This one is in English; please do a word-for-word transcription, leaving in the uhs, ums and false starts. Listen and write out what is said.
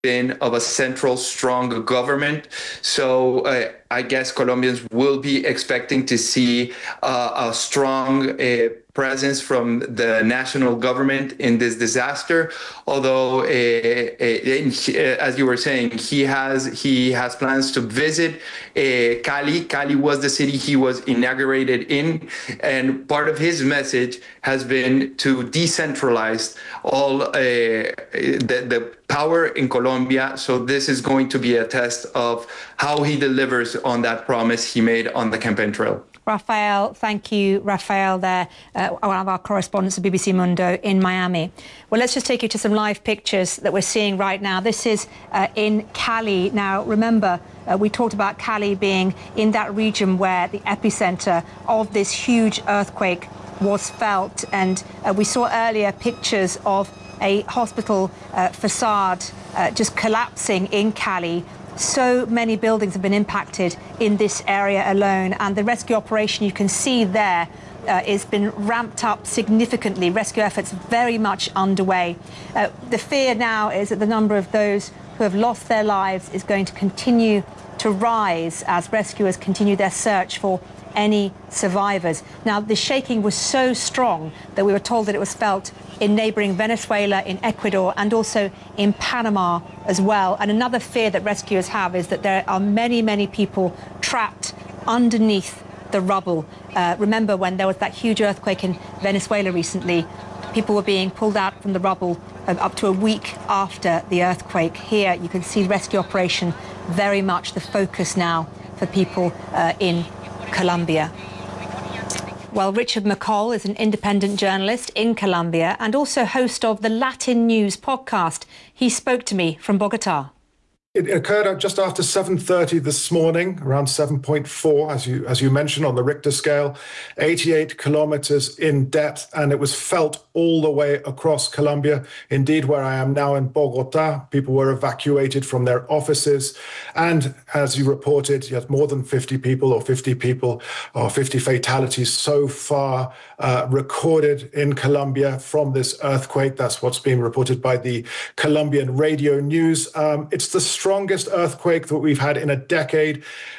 been of a central strong government. So uh, I guess Colombians will be expecting to see uh, a strong uh, presence from the national government in this disaster. Although, uh, uh, as you were saying, he has he has plans to visit uh, Cali. Cali was the city he was inaugurated in, and part of his message has been to decentralize all uh, the, the power in Colombia. So this is going to be a test of how he delivers on that promise he made on the campaign trail. Rafael, thank you, Rafael, there, uh, one of our correspondents at B B C Mundo in Miami. Well, let's just take you to some live pictures that we're seeing right now. This is uh, in Cali. Now, remember, uh, we talked about Cali being in that region where the epicenter of this huge earthquake was felt. And uh, we saw earlier pictures of a hospital uh, facade uh, just collapsing in Cali. So many buildings have been impacted in this area alone, and the rescue operation you can see there uh, has been ramped up significantly. Rescue efforts very much underway. Uh, the fear now is that the number of those who have lost their lives is going to continue to rise as rescuers continue their search for any survivors. Now, the shaking was so strong that we were told that it was felt in neighboring Venezuela, in Ecuador, and also in Panama as well. And another fear that rescuers have is that there are many, many people trapped underneath the rubble. Uh, remember when there was that huge earthquake in Venezuela recently, people were being pulled out from the rubble uh, up to a week after the earthquake. Here you can see rescue operation very much the focus now for people uh, in Colombia. Well, Richard McColl is an independent journalist in Colombia and also host of the Latin News podcast. He spoke to me from Bogota. It occurred just after seven thirty this morning, around seven point four, as you as you mentioned, on the Richter scale, eighty-eight kilometers in depth, and it was felt all the way across Colombia. Indeed, where I am now in Bogota, people were evacuated from their offices. And as you reported, you had more than fifty people or fifty people or fifty fatalities so far uh, recorded in Colombia from this earthquake. That's what's being reported by the Colombian radio news. Um, it's the strongest earthquake that we've had in a decade.